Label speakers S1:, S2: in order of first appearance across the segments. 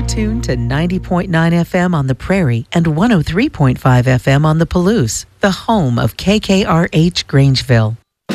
S1: tuned to 90.9 FM on the Prairie and 103.5 FM on the Palouse, the home of KKRH Grangeville.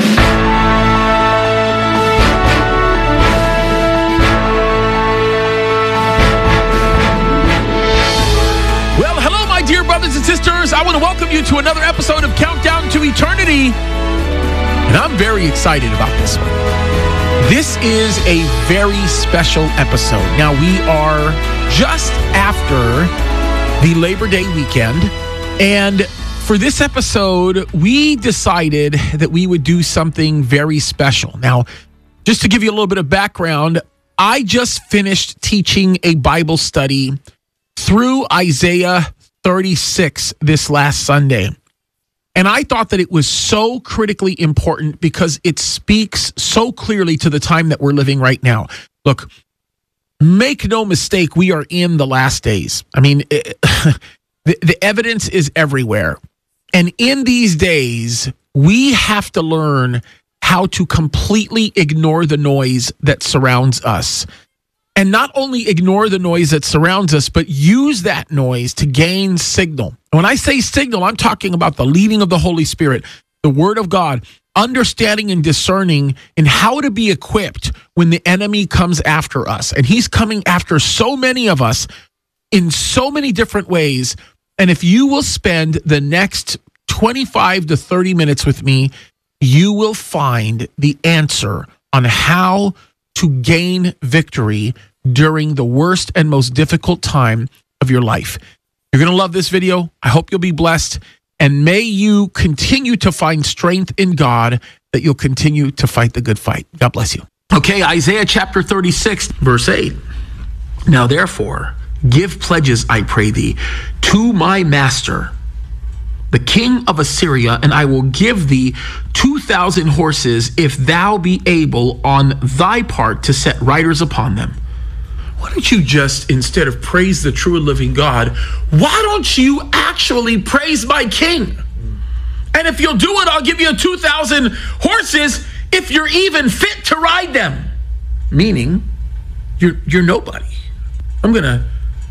S2: Well, hello, my dear brothers and sisters. I want to welcome you to another episode of Countdown to Eternity. And I'm very excited about this one. This is a very special episode. Now, we are just after the Labor Day weekend. And for this episode, we decided that we would do something very special. Now, just to give you a little bit of background, I just finished teaching a Bible study through Isaiah 36 this last Sunday. And I thought that it was so critically important because it speaks so clearly to the time that we're living right now. Look, make no mistake, we are in the last days. I mean, the evidence is everywhere. And in these days, we have to learn how to completely ignore the noise that surrounds us. And not only ignore the noise that surrounds us, but use that noise to gain signal. When I say signal, I'm talking about the leading of the Holy Spirit, the Word of God, understanding and discerning in how to be equipped when the enemy comes after us. And he's coming after so many of us in so many different ways. And if you will spend the next 25 to 30 minutes with me, you will find the answer on how to gain victory during the worst and most difficult time of your life. You're going to love this video. I hope you'll be blessed. And may you continue to find strength in God, that you'll continue to fight the good fight. God bless you. Okay, Isaiah chapter 36, verse 8. Now therefore, give pledges, I pray thee, to my master, the king of Assyria, and I will give thee 2,000 horses, if thou be able on thy part to set riders upon them. Why don't you just, instead of praise the true and living God, why don't you actually praise my king? And if you'll do it, I'll give you 2,000 horses if you're even fit to ride them. Meaning, you're nobody. I'm going to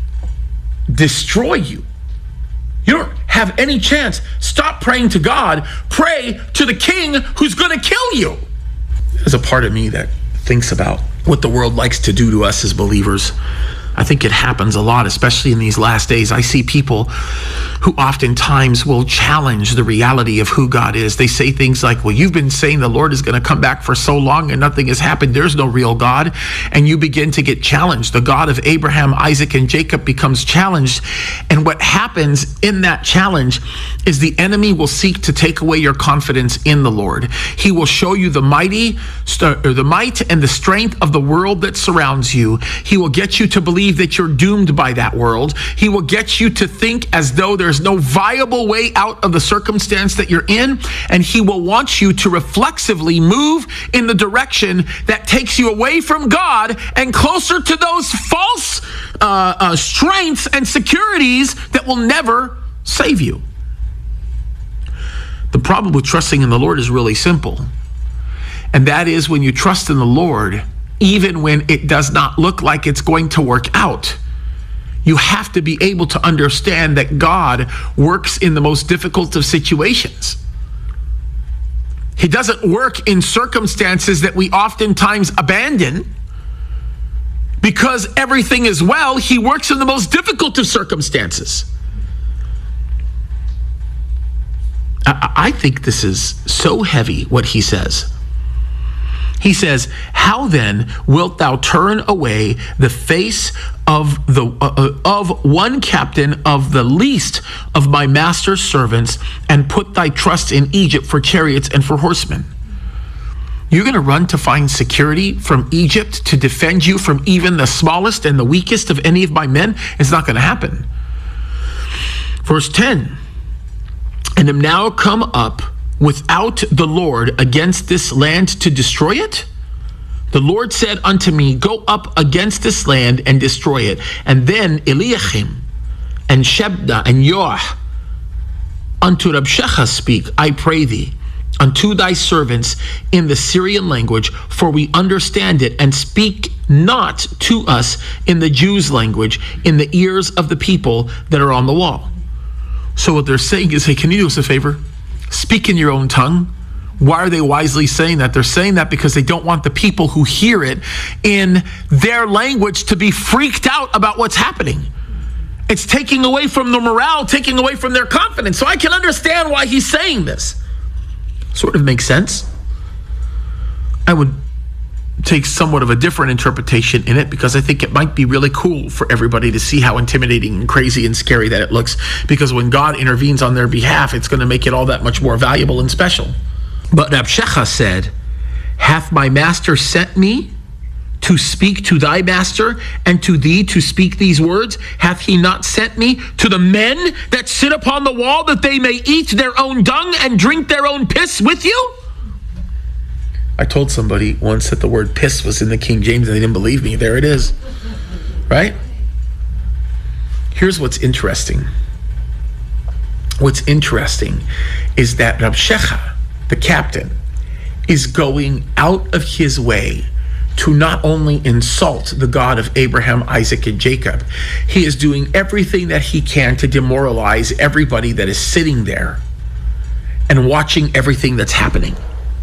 S2: destroy you. You don't have any chance. Stop praying to God. Pray to the king who's going to kill you. There's a part of me that thinks about what the world likes to do to us as believers. I think it happens a lot, especially in these last days. I see people who oftentimes will challenge the reality of who God is. They say things like, well, you've been saying the Lord is going to come back for so long and nothing has happened. There's no real God. And you begin to get challenged. The God of Abraham, Isaac, and Jacob becomes challenged. And what happens in that challenge is the enemy will seek to take away your confidence in the Lord. He will show you the might and the strength of the world that surrounds you. He will get you to believe that you're doomed by that world. He will get you to think as though there's no viable way out of the circumstance that you're in, and he will want you to reflexively move in the direction that takes you away from God and closer to those false strengths and securities that will never save you. The problem with trusting in the Lord is really simple, and that is when you trust in the Lord, even when it does not look like it's going to work out, you have to be able to understand that God works in the most difficult of situations. He doesn't work in circumstances that we oftentimes abandon because everything is well. He works in the most difficult of circumstances. I think this is so heavy, what he says. He says, how then wilt thou turn away the face of one captain of the least of my master's servants, and put thy trust in Egypt for chariots and for horsemen? You're going to run to find security from Egypt to defend you from even the smallest and the weakest of any of my men? It's not going to happen. Verse 10, and am now come up without the Lord against this land to destroy it? The Lord said unto me, go up against this land and destroy it. And then Eliakim and Shebna and Yoah unto Rabshakeh speak, I pray thee, unto thy servants in the Syrian language, for we understand it, and speak not to us in the Jews' language, in the ears of the people that are on the wall. So what they're saying is, hey, can you do us a favor? Speak in your own tongue. Why are they wisely saying that? They're saying that because they don't want the people who hear it in their language to be freaked out about what's happening. It's taking away from the morale, taking away from their confidence. So I can understand why he's saying this. Sort of makes sense. I would take somewhat of a different interpretation in it, because I think it might be really cool for everybody to see how intimidating and crazy and scary that it looks, because when God intervenes on their behalf, it's going to make it all that much more valuable and special. But Rabshakeh said, hath my master sent me to speak to thy master, and to thee to speak these words? Hath he not sent me to the men that sit upon the wall, that they may eat their own dung and drink their own piss with you? I told somebody once that the word piss was in the King James, and they didn't believe me. There it is. Right? Here's what's interesting. What's interesting is that Rabshakeh, the captain, is going out of his way to not only insult the God of Abraham, Isaac, and Jacob, he is doing everything that he can to demoralize everybody that is sitting there and watching everything that's happening.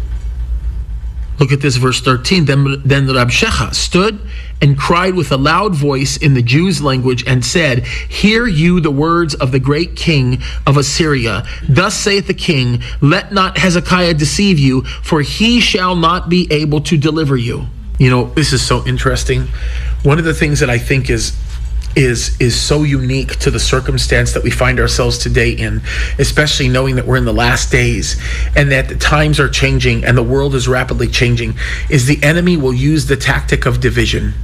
S2: Look at this, verse 13. Then Rabshakeh stood and cried with a loud voice in the Jews' language and said, hear you the words of the great king of Assyria. Thus saith the king, let not Hezekiah deceive you, for he shall not be able to deliver you. You know, this is so interesting. One of the things that I think is so unique to the circumstance that we find ourselves today in, especially knowing that we're in the last days and that the times are changing and the world is rapidly changing, is the enemy will use the tactic of division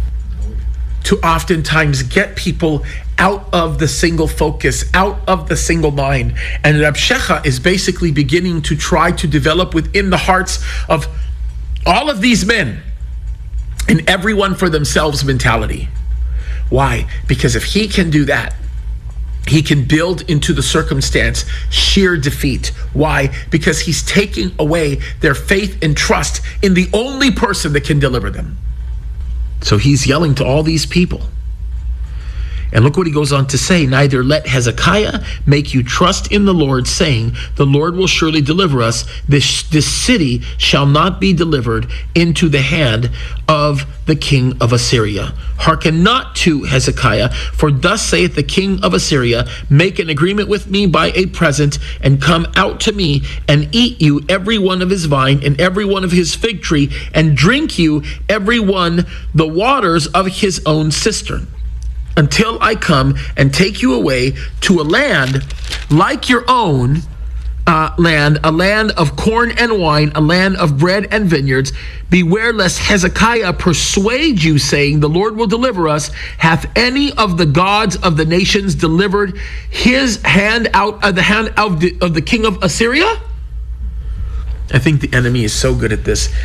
S2: to oftentimes get people out of the single focus, out of the single mind. And Rabshakeh is basically beginning to try to develop within the hearts of all of these men an everyone for themselves mentality. Why? Because if he can do that, he can build into the circumstance sheer defeat. Why? Because he's taking away their faith and trust in the only person that can deliver them. So he's yelling to all these people. And look what he goes on to say. Neither let Hezekiah make you trust in the Lord, saying, the Lord will surely deliver us. This city shall not be delivered into the hand of the king of Assyria. Hearken not to Hezekiah, for thus saith the king of Assyria, make an agreement with me by a present, and come out to me, and eat you every one of his vine, and every one of his fig tree, and drink you every one the waters of his own cistern, until I come and take you away to a land like your own land, a land of corn and wine, a land of bread and vineyards. Beware lest Hezekiah persuade you, saying, the Lord will deliver us. Hath any of the gods of the nations delivered his hand out of the hand of the king of Assyria? I think the enemy is so good at this.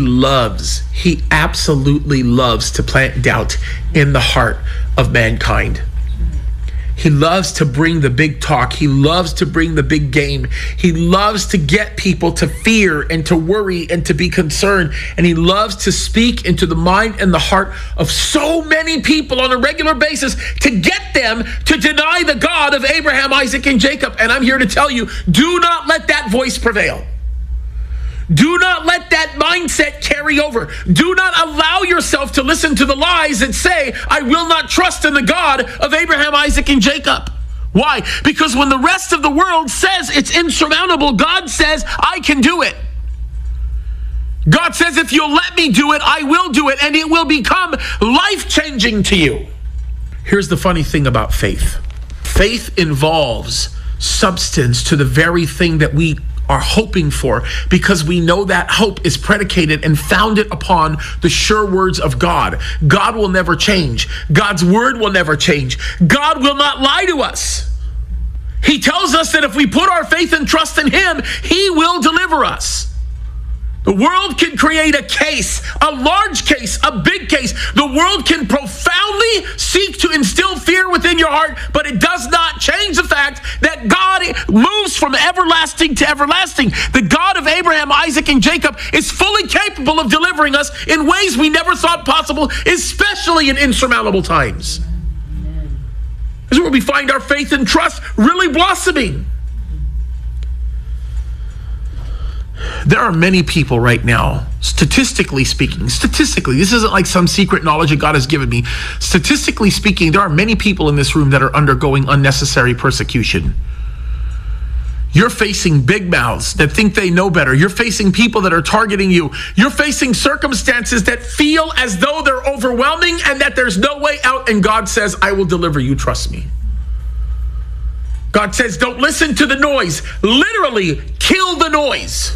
S2: He absolutely loves to plant doubt in the heart of mankind. He loves to bring the big talk. He loves to bring the big game. He loves to get people to fear and to worry and to be concerned. And he loves to speak into the mind and the heart of so many people on a regular basis to get them to deny the God of Abraham, Isaac, and Jacob. And I'm here to tell you, do not let that voice prevail. Do not let that mindset carry over. Do not allow yourself to listen to the lies that say, I will not trust in the God of Abraham, Isaac, and Jacob. Why? Because when the rest of the world says it's insurmountable, God says, I can do it. God says, if you'll let me do it, I will do it, and it will become life-changing to you. Here's the funny thing about faith. Faith involves substance to the very thing that we are hoping for, because we know that hope is predicated and founded upon the sure words of God. God will never change. God's word will never change. God will not lie to us. He tells us that if we put our faith and trust in him, he will deliver us. The world can create a case, a large case, a big case. The world can profoundly seek to instill fear within your heart, but it does not change the fact that God moves from everlasting to everlasting. The God of Abraham, Isaac, and Jacob is fully capable of delivering us in ways we never thought possible, especially in insurmountable times. This is where we find our faith and trust really blossoming. There are many people right now, statistically speaking, this isn't like some secret knowledge that God has given me. Statistically speaking, there are many people in this room that are undergoing unnecessary persecution. You're facing big mouths that think they know better. You're facing people that are targeting you. You're facing circumstances that feel as though they're overwhelming and that there's no way out. And God says, I will deliver you, trust me. God says, don't listen to the noise. Literally, kill the noise.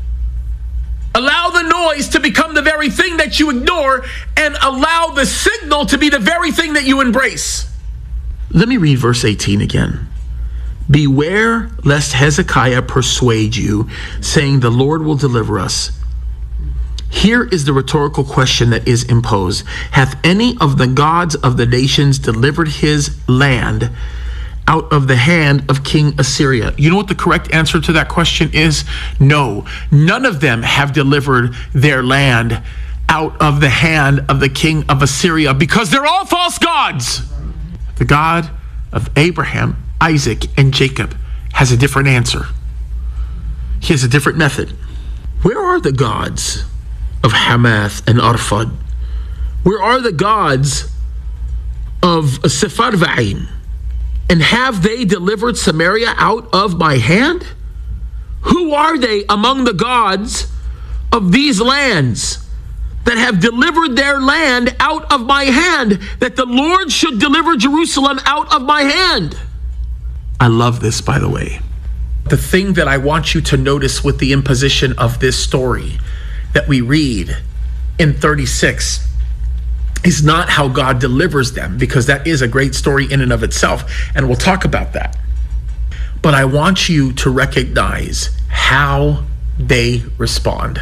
S2: Allow the noise to become the very thing that you ignore and allow the signal to be the very thing that you embrace. Let me read verse 18 again. Beware lest Hezekiah persuade you, saying the Lord will deliver us. Here is the rhetorical question that is imposed. Hath any of the gods of the nations delivered his land out of the hand of King Assyria? You know what the correct answer to that question is? No, none of them have delivered their land out of the hand of the king of Assyria, because they're all false gods. The God of Abraham, Isaac, and Jacob has a different answer. He has a different method. Where are the gods of Hamath and Arphad? Where are the gods of Sepharvaim? And have they delivered Samaria out of my hand? Who are they among the gods of these lands that have delivered their land out of my hand, that the Lord should deliver Jerusalem out of my hand? I love this, by the way. The thing that I want you to notice with the imposition of this story that we read in 36 is not how God delivers them, because that is a great story in and of itself, and we'll talk about that. But I want you to recognize how they respond.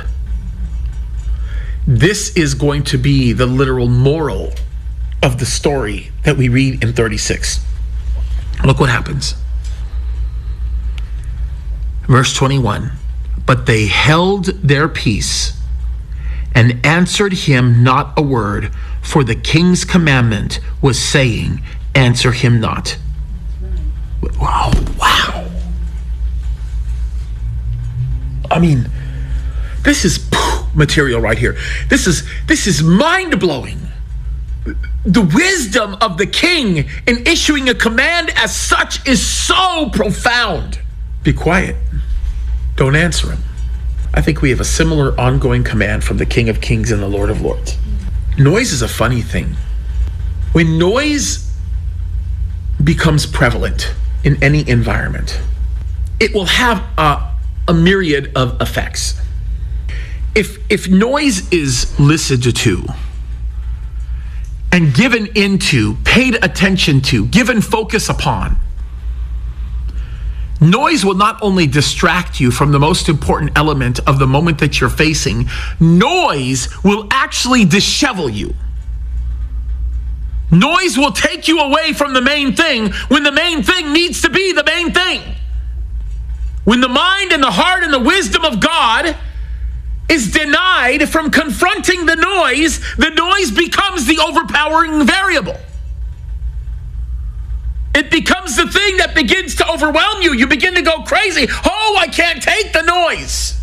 S2: This is going to be the literal moral of the story that we read in 36. Look what happens. Verse 21, but they held their peace and answered him not a word, for the king's commandment was saying, answer him not. Wow. I mean, this is material right here. This is mind-blowing. The wisdom of the king in issuing a command as such is so profound. Be quiet. Don't answer him. I think we have a similar ongoing command from the King of Kings and the Lord of Lords. Noise is a funny thing. When noise becomes prevalent in any environment, it will have a myriad of effects. If noise is listened to and given into, paid attention to, given focus upon, noise will not only distract you from the most important element of the moment that you're facing, noise will actually dishevel you. Noise will take you away from the main thing when the main thing needs to be the main thing. When the mind and the heart and the wisdom of God is denied from confronting the noise becomes the overpowering variable. It becomes the thing that begins to overwhelm you. You begin to go crazy. Oh, I can't take the noise.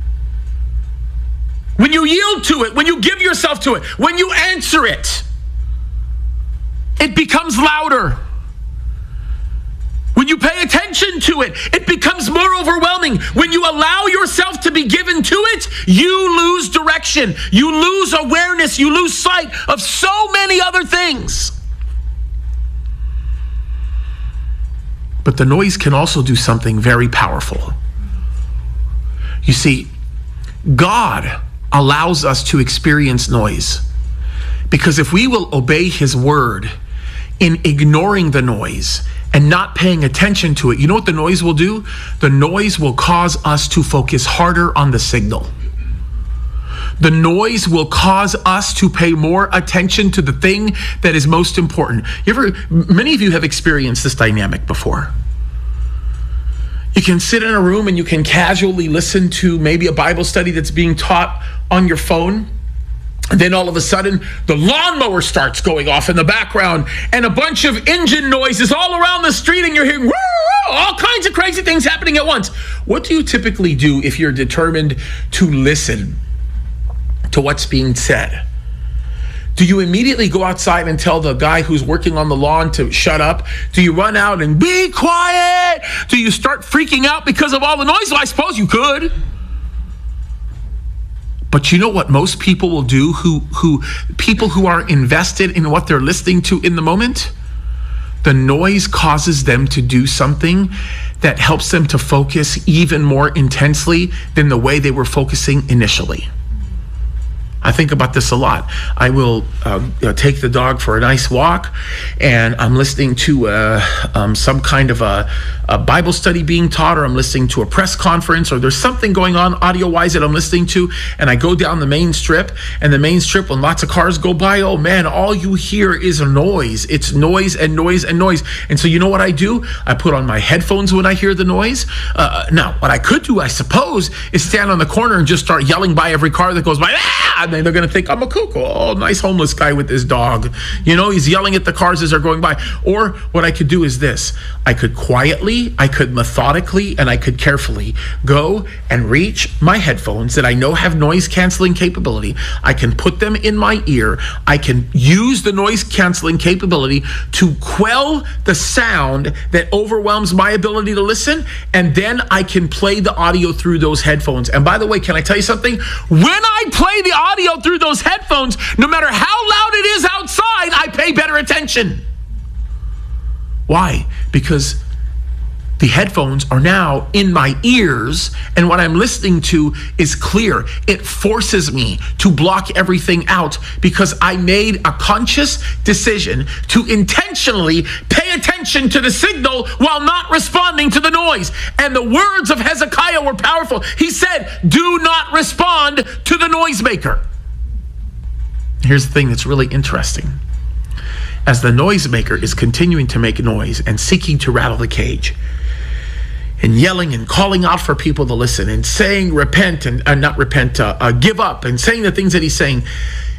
S2: When you yield to it, when you give yourself to it, when you answer it, it becomes louder. When you pay attention to it, it becomes more overwhelming. When you allow yourself to be given to it, you lose direction. You lose awareness. You lose sight of so many other things. But the noise can also do something very powerful. You see, God allows us to experience noise because if we will obey his word in ignoring the noise and not paying attention to it, you know what the noise will do? The noise will cause us to focus harder on the signal. The noise will cause us to pay more attention to the thing that is most important. Many of you have experienced this dynamic before. You can sit in a room and you can casually listen to maybe a Bible study that's being taught on your phone. And then all of a sudden, the lawnmower starts going off in the background and a bunch of engine noises all around the street, and you're hearing all kinds of crazy things happening at once. What do you typically do if you're determined to listen to what's being said? Do you immediately go outside and tell the guy who's working on the lawn to shut up? Do you run out and be quiet? Do you start freaking out because of all the noise? Well, I suppose you could. But you know what most people will do, people who are invested in what they're listening to in the moment? The noise causes them to do something that helps them to focus even more intensely than the way they were focusing initially. I think about this a lot. I will take the dog for a nice walk, and I'm listening to some kind of a Bible study being taught, or I'm listening to a press conference, or there's something going on audio-wise that I'm listening to, and I go down the main strip, and the main strip, when lots of cars go by, oh man, all you hear is a noise. It's noise and noise and noise. And so you know what I do? I put on my headphones when I hear the noise. Now, what I could do, I suppose, is stand on the corner and just start yelling by every car that goes by. And they're going to think I'm a cuckoo. Oh, nice homeless guy with his dog. You know, he's yelling at the cars as they're going by. Or what I could do is this. I could quietly, I could methodically, and I could carefully go and reach my headphones that I know have noise canceling capability. I can put them in my ear. I can use the noise canceling capability to quell the sound that overwhelms my ability to listen. And then I can play the audio through those headphones. And by the way, can I tell you something? When I play the audio through those headphones, no matter how loud it is outside, I pay better attention. Why? Because the headphones are now in my ears, and what I'm listening to is clear. It forces me to block everything out because I made a conscious decision to intentionally pay attention to the signal while not responding to the noise. And the words of Hezekiah were powerful. He said, do not respond to the noisemaker. Here's the thing that's really interesting. As the noisemaker is continuing to make noise and seeking to rattle the cage, and yelling and calling out for people to listen, and saying repent and not repent, give up, and saying the things that he's saying,